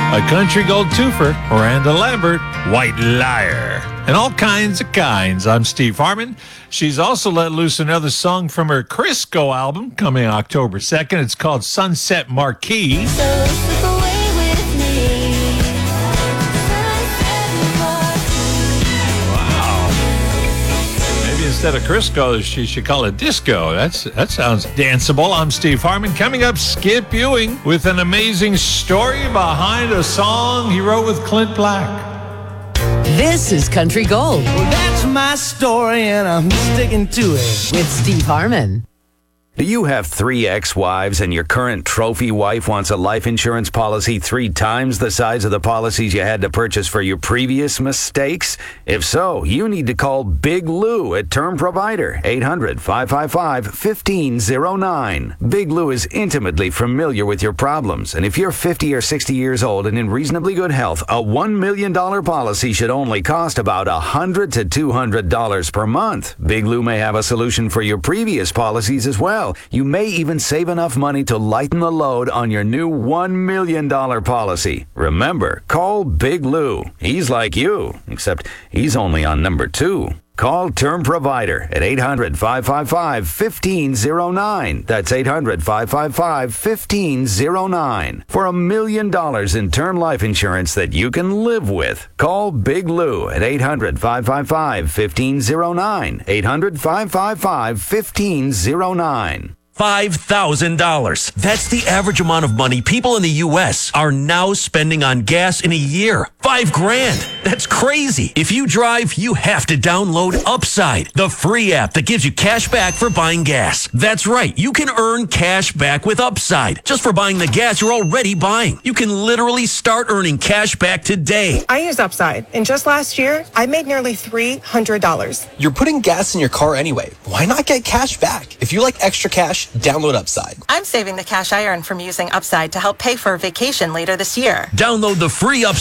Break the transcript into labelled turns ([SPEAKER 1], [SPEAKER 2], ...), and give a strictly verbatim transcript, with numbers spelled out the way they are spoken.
[SPEAKER 1] A country gold twofer, Miranda Lambert, White Liar. And all kinds of kinds. I'm Steve Harmon. She's also let loose another song from her Crisco album coming October second. It's called Sunset Marquee.
[SPEAKER 2] So slip away with me. Sunset Marquee.
[SPEAKER 1] Wow. Maybe instead of Crisco, she should call it disco. That's That sounds danceable. I'm Steve Harmon. Coming up, Skip Ewing with an amazing story behind a song he wrote with Clint Black.
[SPEAKER 3] This is Country Gold
[SPEAKER 4] Well, that's my story, and I'm sticking to it.
[SPEAKER 3] with Steve Harmon.
[SPEAKER 5] Do you have three ex-wives and your current trophy wife wants a life insurance policy three times the size of the policies you had to purchase for your previous mistakes? If so, you need to call Big Lou at Term Provider, eight hundred, five five five, one five zero nine. Big Lou is intimately familiar with your problems, and if you're fifty or sixty years old and in reasonably good health, a one million dollars policy should only cost about one hundred to two hundred dollars per month. Big Lou may have a solution for your previous policies as well. You may even save enough money to lighten the load on your new one million dollars policy. Remember, call Big Lou. He's like you, except he's only on number two. Call Term Provider at eight hundred, five five five, one five zero nine. That's eight hundred, five five five, one five zero nine. For a million dollars in term life insurance that you can live with. Call Big Lou at eight hundred, five five five, one five zero nine. eight hundred, five five five, one five zero nine.
[SPEAKER 6] five thousand dollars. That's the average amount of money people in the U S are now spending on gas in a year. Five grand. That's crazy. If you drive, you have to download Upside, the free app that gives you cash back for buying gas. That's right. You can earn cash back with Upside just for buying the gas you're already buying. You can literally start earning cash back today.
[SPEAKER 7] I use Upside, and just last year, I made nearly three hundred dollars.
[SPEAKER 8] You're putting gas in your car anyway. Why not get cash back? If you like extra cash, download Upside.
[SPEAKER 9] I'm saving the cash I earn from using Upside to help pay for a vacation later this year.
[SPEAKER 6] Download the free Upside